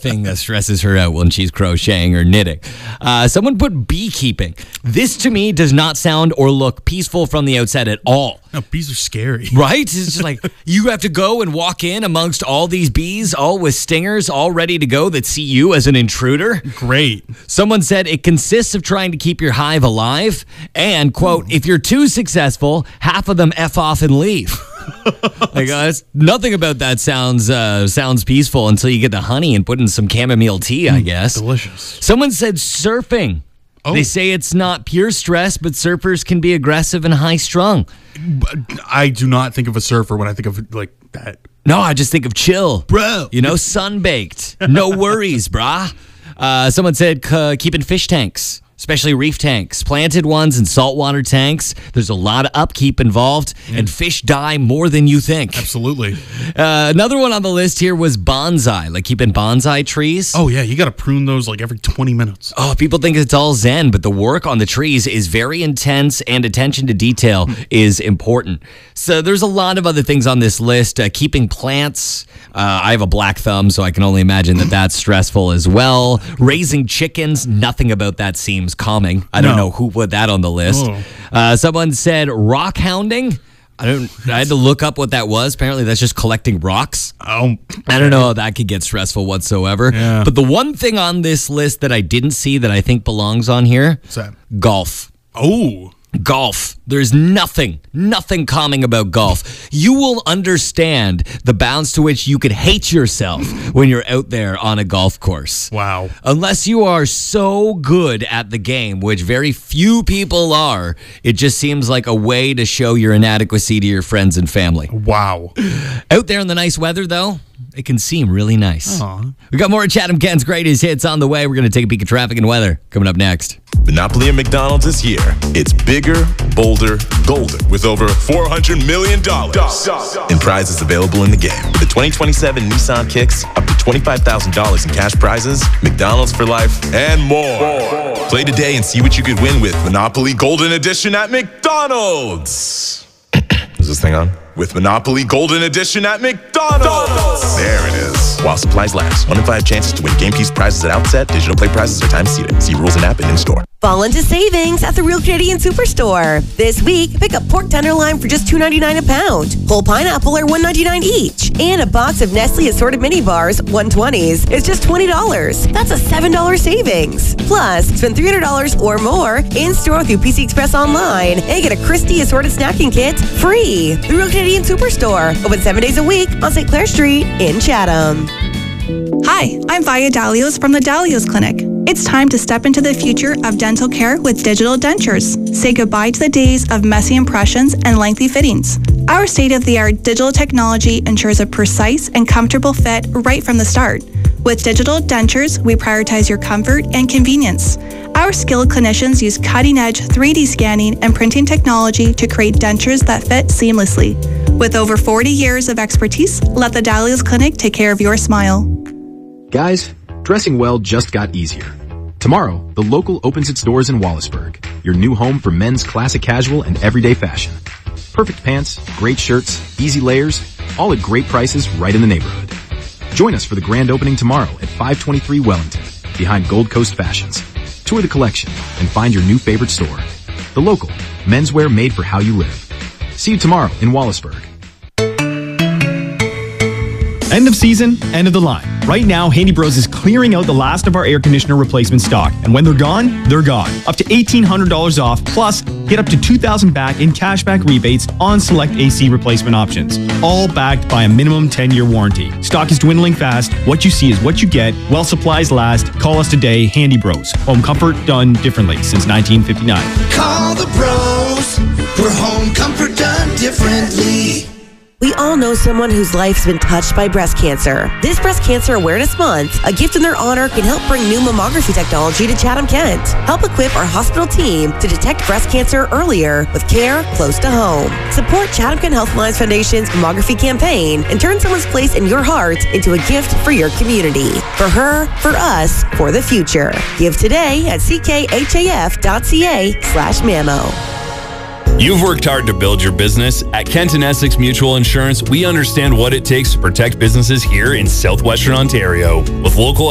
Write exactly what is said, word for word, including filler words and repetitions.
thing that stresses her out when she's crocheting or knitting. Uh, someone put beekeeping. This to me does not sound or look peaceful from the outset at all. No, bees are scary. Right? It's just like you have to go and walk in amongst all these bees, all with stingers, all ready to go that see you as an intruder. Great. Someone said it consists of trying to keep your hive alive and, quote, if you're too successful, half of them F off and leave. Like, uh, nothing about that sounds uh, sounds peaceful until you get the honey and put in some chamomile tea, I guess. Delicious. Someone said surfing. Oh. They say it's not pure stress, but surfers can be aggressive and high-strung. I do not think of a surfer when I think of like that. No, I just think of chill. Bro. You know, sun-baked. No worries, brah. Uh, someone said uh, keeping fish tanks, especially reef tanks, planted ones and saltwater tanks. There's a lot of upkeep involved, yeah. and fish die more than you think. Absolutely. Uh, another one on the list here was bonsai, like keeping bonsai trees. Oh, yeah. You got to prune those like every twenty minutes. Oh, people think it's all zen, but the work on the trees is very intense and attention to detail is important. So there's a lot of other things on this list. Uh, keeping plants. Uh, I have a black thumb, so I can only imagine that that's stressful as well. Raising chickens. Nothing about that seems calming. I don't no. know who put that on the list. Oh. Uh, someone said rock hounding. I don't. I had to look up what that was. Apparently, that's just collecting rocks. Oh, I don't know how that could get stressful whatsoever. Yeah. But the one thing on this list that I didn't see that I think belongs on here: what's that? Golf. Oh. Golf. There's nothing, nothing calming about golf. You will understand the bounds to which you could hate yourself when you're out there on a golf course. Wow. Unless you are so good at the game, which very few people are, it just seems like a way to show your inadequacy to your friends and family. Wow. Out there in the nice weather, though, it can seem really nice. Aww. We got more of Chatham Kent's greatest hits on the way. We're going to take a peek at traffic and weather coming up next. Monopoly at McDonald's is here. It's bigger, bolder, golder with over four hundred million dollars in prizes available in the game. With the twenty twenty-seven Nissan Kicks, up to twenty-five thousand dollars in cash prizes, McDonald's for life, and more. more. Play today and see what you could win with Monopoly Golden Edition at McDonald's. Is this thing on? With Monopoly Golden Edition at McDonald's. There it is. While supplies last. One in five chances to win game piece prizes at outset. Digital play prizes are time seated. See rules and app and in store. Fall into savings at the Real Canadian Superstore. This week, pick up pork tenderloin for just two ninety-nine a pound. Whole pineapple are one ninety-nine each. And a box of Nestle assorted mini bars, one twenties, is just twenty dollars. That's a seven dollars savings. Plus, spend three hundred dollars or more in-store through P C Express online and get a Christie assorted snacking kit free. The Real Canadian Superstore, open seven days a week on Saint Clair Street in Chatham. Hi, I'm Vaya Dalios from the Dalios Clinic. It's time to step into the future of dental care with digital dentures. Say goodbye to the days of messy impressions and lengthy fittings. Our state-of-the-art digital technology ensures a precise and comfortable fit right from the start. With digital dentures, we prioritize your comfort and convenience. Our skilled clinicians use cutting-edge three D scanning and printing technology to create dentures that fit seamlessly. With over forty years of expertise, let the Dalios Clinic take care of your smile. Guys, dressing well just got easier. Tomorrow, the Local opens its doors in Wallaceburg, your new home for men's classic casual and everyday fashion. Perfect pants, great shirts, easy layers, all at great prices right in the neighborhood. Join us for the grand opening tomorrow at five twenty-three Wellington, behind Gold Coast Fashions. Tour the collection and find your new favorite store. The Local, menswear made for how you live. See you tomorrow in Wallaceburg. End of season, end of the line. Right now, Handy Bros is clearing out the last of our air conditioner replacement stock. And when they're gone, they're gone. Up to eighteen hundred dollars off, plus get up to two thousand dollars back in cashback rebates on select A C replacement options. All backed by a minimum ten-year warranty. Stock is dwindling fast. What you see is what you get. While supplies last, call us today, Handy Bros. Home comfort done differently since nineteen fifty-nine. Call the pros. We're home comfort done differently. We all know someone whose life's been touched by breast cancer. This Breast Cancer Awareness Month, a gift in their honor, can help bring new mammography technology to Chatham Kent. Help equip our hospital team to detect breast cancer earlier with care close to home. Support Chatham Kent Health Alliance Foundation's mammography campaign and turn someone's place in your heart into a gift for your community. For her, for us, for the future. Give today at ckhaf.ca slash mammo. You've worked hard to build your business. At Kent and Essex Mutual Insurance, we understand what it takes to protect businesses here in southwestern Ontario. With local